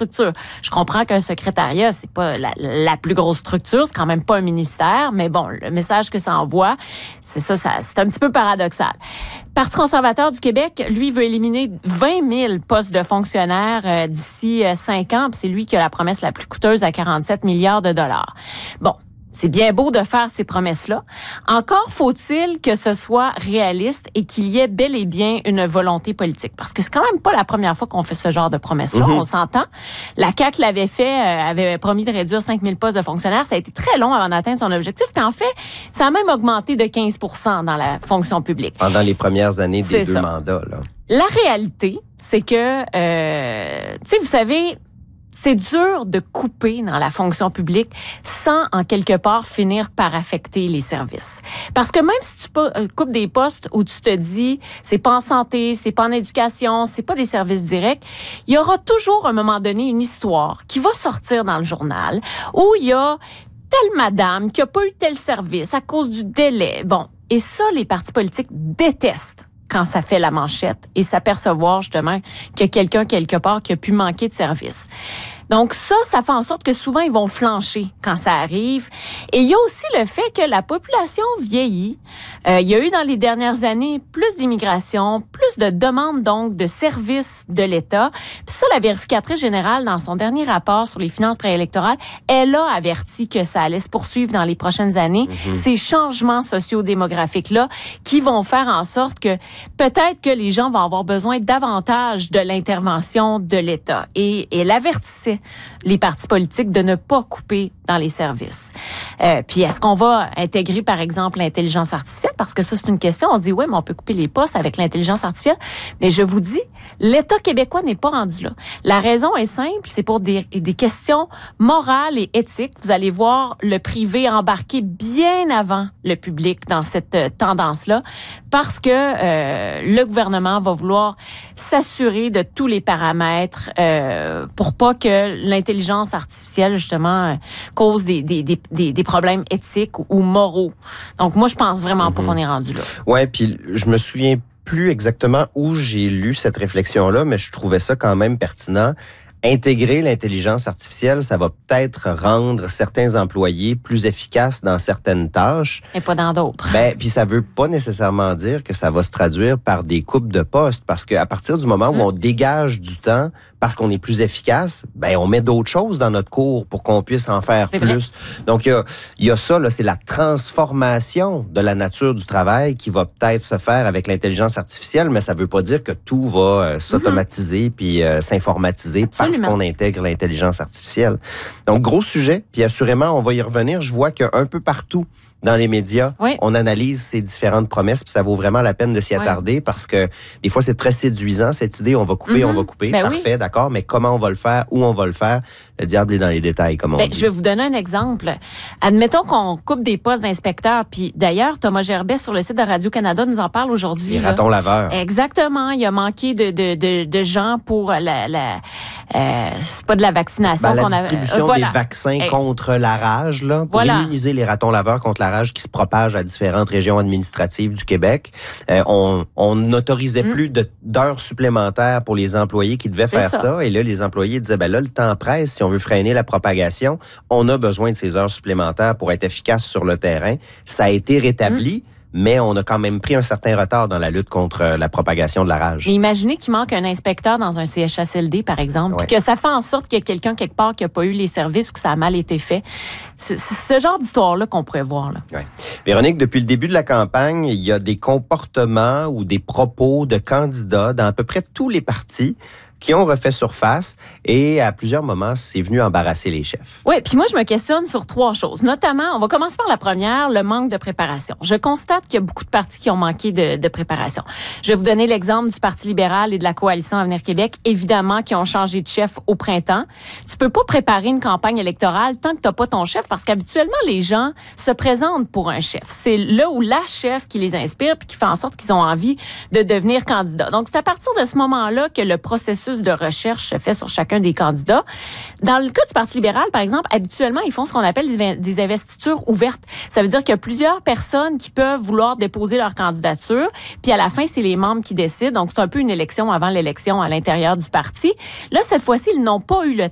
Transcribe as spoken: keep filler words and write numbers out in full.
structure. Je comprends qu'un secrétariat, c'est pas la, la plus grosse structure, c'est quand même pas un ministère, mais bon, le message que ça envoie, c'est ça, ça c'est un petit peu paradoxal. Parti conservateur du Québec, lui, veut éliminer vingt mille postes de fonctionnaires euh, d'ici euh, cinq ans, puis c'est lui qui a la promesse la plus coûteuse à quarante-sept milliards de dollars. Bon. C'est bien beau de faire ces promesses-là. Encore faut-il que ce soit réaliste et qu'il y ait bel et bien une volonté politique. Parce que c'est quand même pas la première fois qu'on fait ce genre de promesses-là. Mm-hmm. On s'entend. La C A Q l'avait fait, euh, avait promis de réduire cinq mille postes de fonctionnaires. Ça a été très long avant d'atteindre son objectif. Puis en fait, ça a même augmenté de quinze pour cent dans la fonction publique. Pendant les premières années des c'est deux ça. mandats, là. La réalité, c'est que, euh, tu sais, vous savez... C'est dur de couper dans la fonction publique sans, en quelque part, finir par affecter les services. Parce que même si tu coupes des postes où tu te dis, c'est pas en santé, c'est pas en éducation, c'est pas des services directs, il y aura toujours, à un moment donné, une histoire qui va sortir dans le journal où il y a telle madame qui a pas eu tel service à cause du délai. Bon. Et ça, les partis politiques détestent quand ça fait la manchette et s'apercevoir justement qu'il y a quelqu'un quelque part qui a pu manquer de service. Donc ça, ça fait en sorte que souvent, ils vont flancher quand ça arrive. Et il y a aussi le fait que la population vieillit. Euh, il y a eu dans les dernières années plus d'immigration, plus de demandes donc de services de l'État. Puis ça, la vérificatrice générale, dans son dernier rapport sur les finances préélectorales, elle a averti que ça allait se poursuivre dans les prochaines années. Mm-hmm. Ces changements sociodémographiques-là qui vont faire en sorte que peut-être que les gens vont avoir besoin davantage de l'intervention de l'État. Et, et elle avertissait les partis politiques de ne pas couper dans les services. Euh, puis est-ce qu'on va intégrer, par exemple, l'intelligence artificielle? Parce que ça, c'est une question. On se dit, oui, mais on peut couper les postes avec l'intelligence artificielle. Mais je vous dis, l'État québécois n'est pas rendu là. La raison est simple, c'est pour des, des questions morales et éthiques. Vous allez voir le privé embarquer bien avant le public dans cette euh, tendance-là, parce que euh, le gouvernement va vouloir s'assurer de tous les paramètres euh, pour pas que l'intelligence artificielle, justement, cause des, des, des, des, des problèmes éthiques ou, ou moraux. Donc, moi, je pense vraiment mm-hmm. pas qu'on est rendu là. Ouais, puis je me souviens plus exactement où j'ai lu cette réflexion-là, mais je trouvais ça quand même pertinent. Intégrer l'intelligence artificielle, ça va peut-être rendre certains employés plus efficaces dans certaines tâches. Et pas dans d'autres. Ben, puis ça veut pas nécessairement dire que ça va se traduire par des coupes de postes, parce qu'à partir du moment où mmh. on dégage du temps, parce qu'on est plus efficace, ben on met d'autres choses dans notre cours pour qu'on puisse en faire c'est plus. Vrai. Donc il y a, il y a ça là, c'est la transformation de la nature du travail qui va peut-être se faire avec l'intelligence artificielle, mais ça veut pas dire que tout va euh, s'automatiser mmh. puis euh, s'informatiser Absolument. Parce qu'on intègre l'intelligence artificielle. Donc gros sujet, puis assurément on va y revenir. Je vois qu'un peu partout dans les médias, oui. on analyse ces différentes promesses, puis ça vaut vraiment la peine de s'y attarder oui. parce que des fois, c'est très séduisant, cette idée, on va couper, mm-hmm. on va couper, ben parfait, oui. d'accord, mais comment on va le faire, où on va le faire, le diable est dans les détails, comme on ben, dit. Je vais vous donner un exemple. Admettons qu'on coupe des postes d'inspecteurs, puis d'ailleurs, Thomas Gerbet, sur le site de Radio-Canada, nous en parle aujourd'hui. Les ratons laveurs. Exactement, il a manqué de, de, de, de gens pour la... la euh, c'est pas de la vaccination ben, la qu'on a... distribution euh, voilà. des vaccins hey. contre la rage, là, pour voilà. immuniser les ratons laveurs contre la rage qui se propage à différentes régions administratives du Québec. Euh, on on n'autorisait mm. plus de, d'heures supplémentaires pour les employés qui devaient c'est faire ça. ça. Et là, les employés disaient, ben là, le temps presse. Si on veut freiner la propagation, on a besoin de ces heures supplémentaires pour être efficace sur le terrain. Ça a été rétabli. Mm. Mais on a quand même pris un certain retard dans la lutte contre la propagation de la rage. Mais imaginez qu'il manque un inspecteur dans un C H S L D, par exemple, ouais. puis que ça fait en sorte qu'il y a quelqu'un quelque part qui n'a pas eu les services ou que ça a mal été fait. C'est, c'est ce genre d'histoire-là qu'on pourrait voir. Là. Ouais. Véronique, depuis le début de la campagne, il y a des comportements ou des propos de candidats dans à peu près tous les partis qui ont refait surface et à plusieurs moments, c'est venu embarrasser les chefs. Oui, puis moi, je me questionne sur trois choses. Notamment, on va commencer par la première, le manque de préparation. Je constate qu'il y a beaucoup de partis qui ont manqué de, de préparation. Je vais vous donner l'exemple du Parti libéral et de la Coalition Avenir Québec, évidemment, qui ont changé de chef au printemps. Tu peux pas préparer une campagne électorale tant que t'as pas ton chef, parce qu'habituellement, les gens se présentent pour un chef. C'est là où la chef qui les inspire puis qui fait en sorte qu'ils ont envie de devenir candidats. Donc, c'est à partir de ce moment-là que le processus de recherche se fait sur chacun des candidats. Dans le cas du Parti libéral, par exemple, habituellement, ils font ce qu'on appelle des investitures ouvertes. Ça veut dire qu'il y a plusieurs personnes qui peuvent vouloir déposer leur candidature, puis à la fin, c'est les membres qui décident. Donc, c'est un peu une élection avant l'élection à l'intérieur du parti. Là, cette fois-ci, ils n'ont pas eu le